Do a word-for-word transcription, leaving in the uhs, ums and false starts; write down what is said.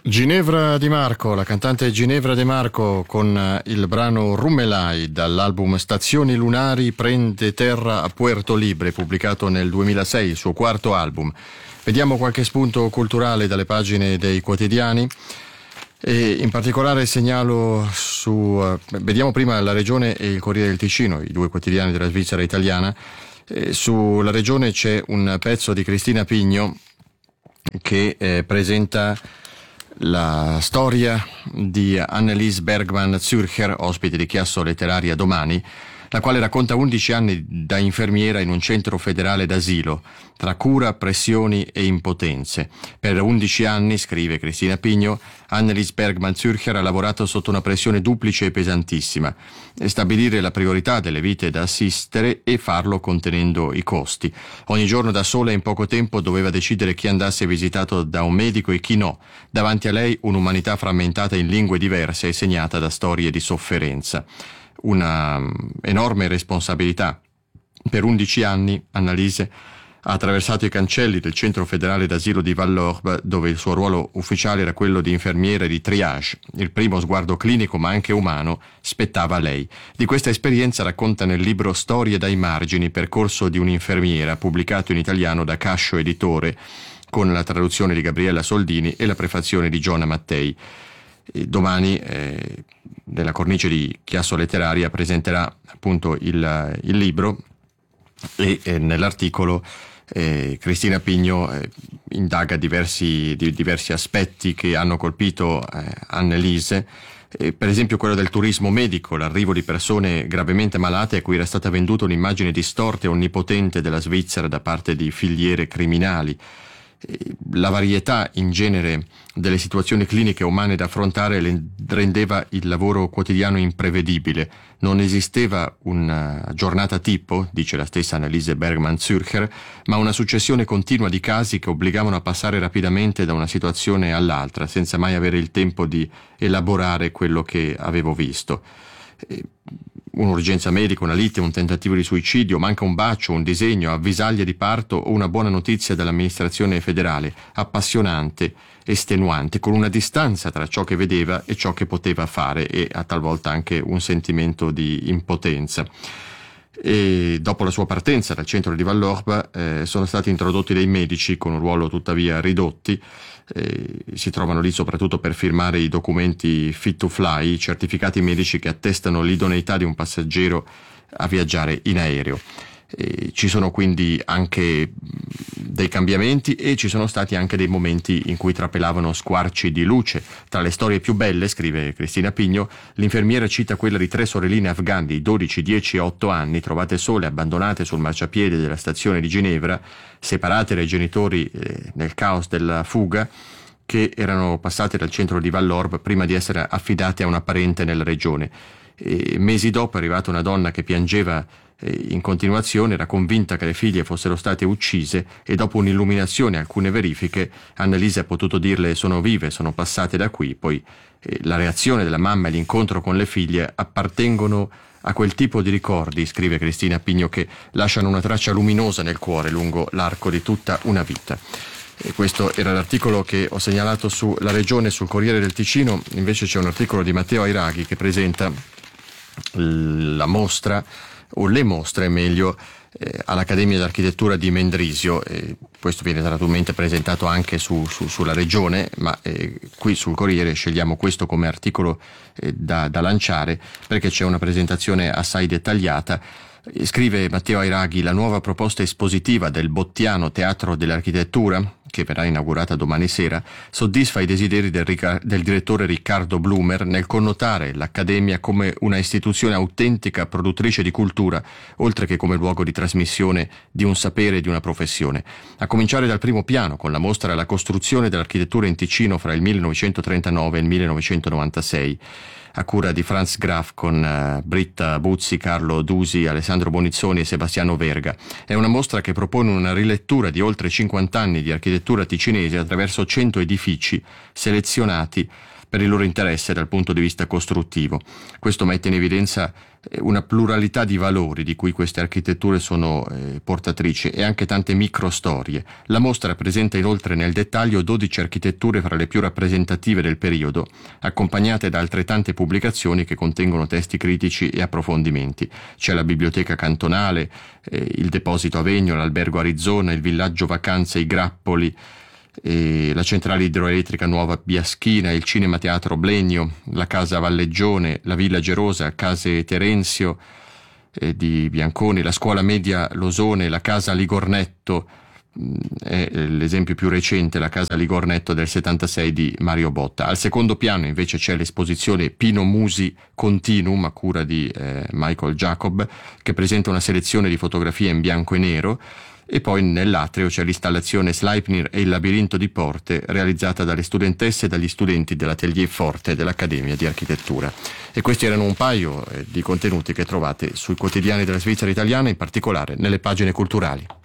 Ginevra Di Marco, la cantante Ginevra Di Marco con il brano Rummelai dall'album Stazioni Lunari prende terra a Puerto Libre, pubblicato nel duemilasei, il suo quarto album. Vediamo qualche spunto culturale dalle pagine dei quotidiani e in particolare segnalo su, vediamo prima La Regione e il Corriere del Ticino, i due quotidiani della Svizzera italiana. E sulla Regione c'è un pezzo di Cristina Pigno che eh, presenta la storia di Annelies Bergmann-Zürcher, ospite di Chiasso Letteraria domani, la quale racconta undici anni da infermiera in un centro federale d'asilo, tra cura, pressioni e impotenze. Per undici anni, scrive Cristina Pigno, Annelies Bergmann-Zürcher ha lavorato sotto una pressione duplice e pesantissima: stabilire la priorità delle vite da assistere e farlo contenendo i costi. Ogni giorno da sola e in poco tempo doveva decidere chi andasse visitato da un medico e chi no. Davanti a lei un'umanità frammentata in lingue diverse e segnata da storie di sofferenza. Una enorme responsabilità. Per undici anni Annelies ha attraversato i cancelli del centro federale d'asilo di Vallorbe, dove il suo ruolo ufficiale era quello di infermiere di triage. Il primo sguardo clinico ma anche umano spettava a lei. Di questa esperienza racconta nel libro Storie dai margini, percorso di un'infermiera, pubblicato in italiano da Cascio Editore, con la traduzione di Gabriella Soldini e la prefazione di Giona Mattei. E domani eh, nella cornice di Chiasso Letteraria presenterà appunto il, il libro e eh, nell'articolo eh, Cristina Pigno eh, indaga diversi, di, diversi aspetti che hanno colpito eh, Annelies, eh, per esempio quello del turismo medico, l'arrivo di persone gravemente malate a cui era stata venduta un'immagine distorta e onnipotente della Svizzera da parte di filiere criminali. La varietà in genere delle situazioni cliniche umane da affrontare rendeva il lavoro quotidiano imprevedibile. Non esisteva una giornata tipo, dice la stessa Annelies Bergmann-Zürcher, ma una successione continua di casi che obbligavano a passare rapidamente da una situazione all'altra, senza mai avere il tempo di elaborare quello che avevo visto. Un'urgenza medica, una lite, un tentativo di suicidio, manca un bacio, un disegno, avvisaglia di parto o una buona notizia dall'amministrazione federale, appassionante, estenuante, con una distanza tra ciò che vedeva e ciò che poteva fare e a talvolta anche un sentimento di impotenza. E dopo la sua partenza dal centro di Vallorbe eh, sono stati introdotti dei medici con un ruolo tuttavia ridotti. Eh, si trovano lì soprattutto per firmare i documenti fit to fly, i certificati medici che attestano l'idoneità di un passeggero a viaggiare in aereo. Eh, ci sono quindi anche dei cambiamenti e ci sono stati anche dei momenti in cui trapelavano squarci di luce. Tra le storie più belle, scrive Cristina Pigno, l'infermiera cita quella di tre sorelline afghane di dodici, dieci e otto anni trovate sole, abbandonate sul marciapiede della stazione di Ginevra, separate dai genitori eh, nel caos della fuga, che erano passate dal centro di Vallorbe prima di essere affidate a una parente nella regione. E mesi dopo è arrivata una donna che piangeva in continuazione, era convinta che le figlie fossero state uccise e dopo un'illuminazione e alcune verifiche Annelies ha potuto dirle sono vive, sono passate da qui. Poi eh, la reazione della mamma e l'incontro con le figlie appartengono a quel tipo di ricordi, scrive Cristina Pigno, che lasciano una traccia luminosa nel cuore lungo l'arco di tutta una vita. E questo era l'articolo che ho segnalato su La Regione, sul Corriere del Ticino. Invece c'è un articolo di Matteo Airaghi che presenta la mostra o le mostre meglio eh, all'Accademia d'Architettura di Mendrisio. Eh, questo viene naturalmente presentato anche su, su, sulla Regione, ma eh, qui sul Corriere scegliamo questo come articolo eh, da, da lanciare perché c'è una presentazione assai dettagliata. Eh, scrive Matteo Airaghi: la nuova proposta espositiva del Bottiano Teatro dell'Architettura, che verrà inaugurata domani sera, soddisfa i desideri del, del direttore Riccardo Blumer nel connotare l'Accademia come una istituzione autentica produttrice di cultura, oltre che come luogo di trasmissione di un sapere e di una professione. A cominciare dal primo piano, con la mostra La costruzione dell'architettura in Ticino fra il millenovecentotrentanove e il millenovecentonovantasei, a cura di Franz Graf con uh, Britta Buzzi, Carlo Dusi, Alessandro Bonizzoni e Sebastiano Verga. È una mostra che propone una rilettura di oltre cinquanta anni di architettura ticinese attraverso cento edifici selezionati per il loro interesse dal punto di vista costruttivo. Questo mette in evidenza una pluralità di valori di cui queste architetture sono eh, portatrici e anche tante microstorie. La mostra presenta inoltre nel dettaglio dodici architetture fra le più rappresentative del periodo, accompagnate da altrettante pubblicazioni che contengono testi critici e approfondimenti. C'è la biblioteca cantonale, eh, il deposito Avegno, l'albergo Arizona, il villaggio vacanze I Grappoli, e la centrale idroelettrica Nuova Biaschina, il cinema teatro Blenio, la casa Valleggione, la villa Gerosa, case Terenzio eh, di Bianconi, la scuola media Losone, la casa Ligornetto, mh, è l'esempio più recente, la casa Ligornetto del settantasei di Mario Botta. Al secondo piano invece c'è l'esposizione Pino Musi Continuum a cura di eh, Michael Jacob, che presenta una selezione di fotografie in bianco e nero. E poi nell'atrio c'è l'installazione Sleipnir e il labirinto di porte, realizzata dalle studentesse e dagli studenti dell'Atelier Forte dell'Accademia di Architettura. E questi erano un paio eh, di contenuti che trovate sui quotidiani della Svizzera italiana, in particolare nelle pagine culturali.